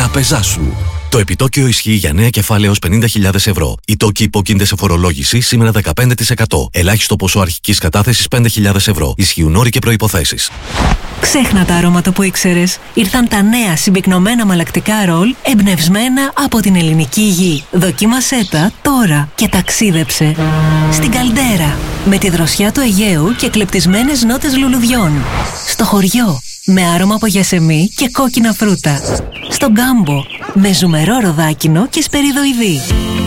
τράπεζά σου. Το επιτόκιο ισχύει για νέα κεφάλαια έως 50.000 ευρώ. Οι τόκοι υπόκεινται σε φορολόγηση σήμερα 15%. Ελάχιστο ποσό αρχικής κατάθεσης 5.000 ευρώ. Ισχύουν όροι και προϋποθέσεις. Ξέχνα τα αρώματα που ήξερες. Ήρθαν τα νέα συμπυκνωμένα αμαλλακτικά ρολ εμπνευσμένα από την ελληνική γη. Δοκίμασέ τα τώρα και ταξίδεψε στην Καλντέρα με τη δροσιά του Αιγαίου και κλεπτισμένες νότες λουλουδιών. Στο χωριό με άρωμα από γιασεμί και κόκκινα φρούτα. Στον Γκάμπο με ζουμερό ροδάκινο και σπεριδοειδή.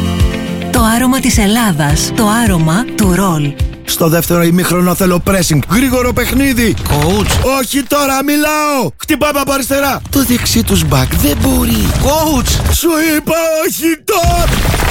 Το άρωμα της Ελλάδας, το άρωμα του ρολ. Στο δεύτερο ημίχρονο θέλω pressing. Γρήγορο παιχνίδι. Coach. Όχι τώρα, μιλάω. Χτυπάμε από αριστερά. Το δεξί τους μπακ δεν μπορεί. Coach. Σου είπα όχι τώρα.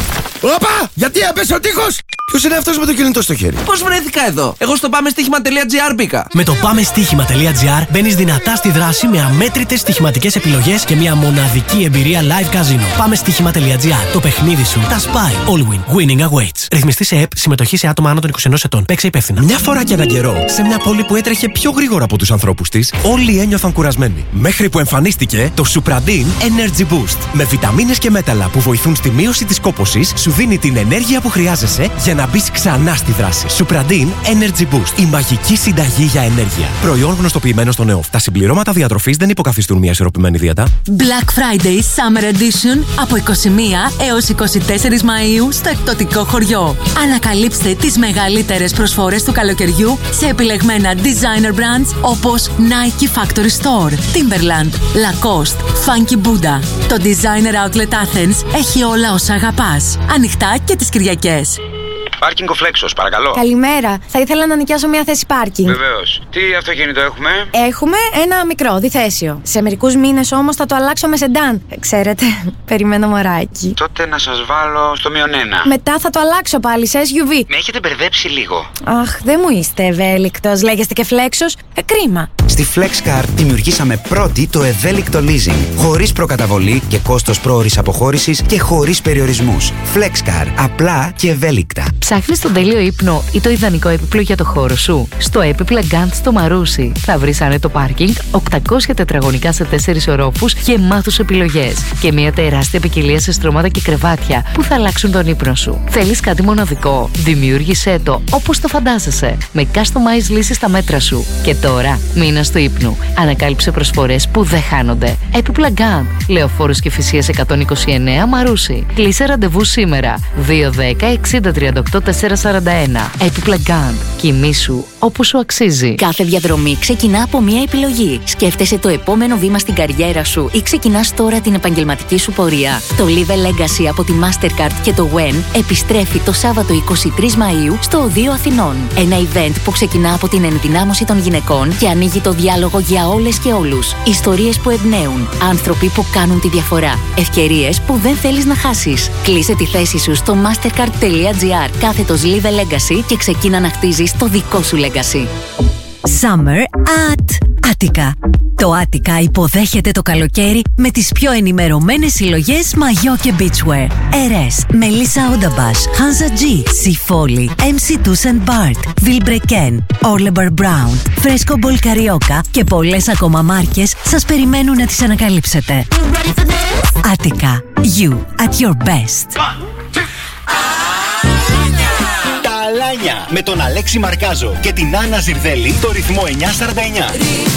Όπα! Γιατί έπεσε ο τείχος! Ποιος είναι αυτός με το κινητό στο χέρι? Πώς βρέθηκα εδώ? Εγώ στο πάμεστοίχημα.gr μπήκα. Με το πάμεστοίχημα.gr μπαίνεις δυνατά στη δράση με αμέτρητες στοιχηματικές επιλογές και μια μοναδική εμπειρία live casino. Πάμεστοίχημα.gr. Το παιχνίδι σου τα σπάει. All win. Winning awaits. Ρυθμιστή σε ΕΠ. Συμμετοχή σε άτομα άνω των 21 ετών. Παίξε υπεύθυνα. Μια φορά και έναν καιρό, σε μια πόλη που έτρεχε πιο γρήγορα από τους ανθρώπους της, όλοι ένιωθαν κουρασμένοι. Μέχρι που εμφανίστηκε το Supradin Energy Boost. Με βιταμίνες και μέταλλα που βοηθούν στη μείωση της κόπωσης, σου δίνει την ενέργεια που χρειάζεσαι για να μπεις ξανά στη δράση. Supradin Energy Boost. Η μαγική συνταγή για ενέργεια. Προϊόν γνωστοποιημένο στο ΝΕΟΦ. Τα συμπληρώματα διατροφής δεν υποκαθιστούν μια ισορροπημένη δίαιτα. Black Friday Summer Edition από 21 έως 24 Μαΐου στο εκπτωτικό χωριό. Ανακαλύψτε τις μεγαλύτερες προσφορές του καλοκαιριού σε επιλεγμένα designer brands όπως Nike Factory Store, Timberland, Lacoste, Funky Buddha. Το Designer Outlet Athens έχει όλα όσα αγαπάς. Ανοιχτά και τις Κυριακές. Πάρκινγκ ο Φλέξος, παρακαλώ. Καλημέρα. Θα ήθελα να νοικιάσω μια θέση πάρκινγκ. Βεβαίως. Τι αυτοκίνητο έχουμε? Έχουμε ένα μικρό, διθέσιο. Σε μερικούς μήνες όμως θα το αλλάξω με σεντάν. Ξέρετε, περιμένω μωράκι. Τότε να σας βάλω στο -1. Μετά θα το αλλάξω πάλι σε SUV. Με έχετε μπερδέψει λίγο. Αχ, δεν μου είστε ευέλικτος. Λέγεστε και Φλέξος. Κρίμα. Στη FlexCar δημιουργήσαμε πρώτη το ευέλικτο leasing. Χωρίς προκαταβολή και κόστος πρόωρης αποχώρησης και χωρίς περιορισμούς. FlexCar. Απλά και ευέλικτα. Ψάχνεις τον τέλειο ύπνο ή το ιδανικό έπιπλο για το χώρο σου? Στο έπιπλα Gant στο Μαρούσι θα βρεις άνετο πάρκινγκ, 800 τετραγωνικά σε 4 ορόφους γεμάτους επιλογές και μια τεράστια ποικιλία σε στρώματα και κρεβάτια που θα αλλάξουν τον ύπνο σου. Θέλεις κάτι μοναδικό? Δημιούργησέ το όπως το φαντάζεσαι με customized λύσεις στα μέτρα σου. Και τώρα, μήνας του ύπνου. Ανακάλυψε προσφορές που δεν χάνονται. Έπιπλα Gant, Λεωφόρος Κηφισίας 129 Μαρούσι. Κλείσε ραντεβού σήμερα. 210 60 38 441. Έπιπλα Gant. Κοιμήσου όπως σου αξίζει. Κάθε διαδρομή ξεκινά από μια επιλογή. Σκέφτεσαι το επόμενο βήμα στην καριέρα σου ή ξεκινάς τώρα την επαγγελματική σου πορεία? Το Live a Legacy από τη Mastercard και το WEN επιστρέφει το Σάββατο 23 Μαΐου στο Οδείο Αθηνών. Ένα event που ξεκινά από την ενδυνάμωση των γυναικών και ανοίγει το διάλογο για όλες και όλους. Ιστορίες που εμπνέουν. Άνθρωποι που κάνουν τη διαφορά. Ευκαιρίες που δεν θέλεις να χάσεις. Κλείσε τη θέση σου στο mastercard.gr κάθετος Live a Legacy και ξεκίνα να χτίζεις το δικό σου legacy. Summer at Attica. Το Attica υποδέχεται το καλοκαίρι με τις πιο ενημερωμένες συλλογές μαγιό και beachwear. Ερές, Melissa Odabash, Hansa G, Sifoli, MC Tuss & Bart, Vilebrequin, Orlebar Brown, Fresco Ball Carioca και πολλές ακόμα μάρκες σας περιμένουν να τις ανακαλύψετε. Attica, you at your best. Αλάνια με τον Αλέξη Μαρκάζο και την Άννα Ζιρδέλη στο ρυθμό 949.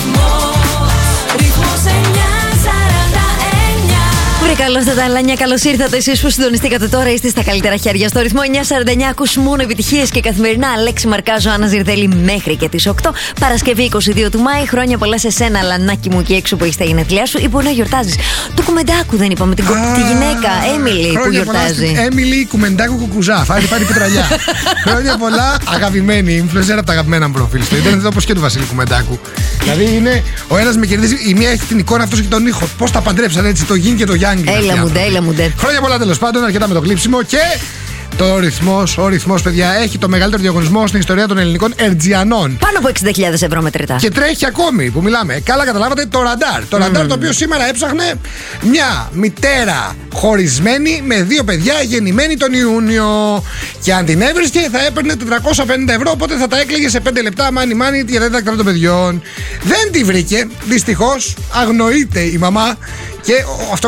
Ρυθμός 949. Βρε καλώς τα Αλάνια, καλώς ήρθατε εσείς που συντονιστήκατε τώρα, είστε στα καλύτερα χέρια. Στο ρυθμό 949 ακούς μόνο επιτυχίες και καθημερινά Αλέξη Μαρκάζο, Άννα Ζιρδέλη μέχρι και τις 8. Παρασκευή 22 του Μάη, χρόνια πολλά σε σένα, Λανάκι μου, και έξω που είστε γενέθλιά σου ή που να γιορτάζεις. Του Κουμεντάκου δεν είπαμε, τη γυναίκα, Έμιλι, που γιορτάζει. Έμιλι Κουμεντάκου Κουκουζά, πάρει πετραλιά. Χρόνια πολλά, αγαπημένη, influencer από τα αγαπημένα μου προφίλ στο Ιντερνετ, όπως και του Βασίλη Κουμεντάκου. Δηλαδή είναι ο ένας με κερδίζει, η μία έχει την εικόνα, αυτός και τον ήχο. Πώς τα παντρέψαν έτσι, το Γιν και το Γιάνγκ. Έλα μου ντε. Χρόνια πολλά τέλος πάντων, αρκετά με το κλείψιμο και. Ο ρυθμός, παιδιά, έχει το μεγαλύτερο διαγωνισμό στην ιστορία των ελληνικών ερτζιανών. Πάνω από 60.000 ευρώ μετρητά. Και τρέχει ακόμη που μιλάμε. Καλά καταλάβατε το ραντάρ. Το ραντάρ το οποίο σήμερα έψαχνε μια μητέρα χωρισμένη με 2 παιδιά γεννημένη τον Ιούνιο. Και αν την έβρισκε θα έπαιρνε 450 ευρώ. Οπότε θα τα έκλαιγε σε 5 λεπτά μάνι για τα δίδακτρα των παιδιών. Δεν τη βρήκε. Δυστυχώς αγνοείται η μαμά. Και αυτό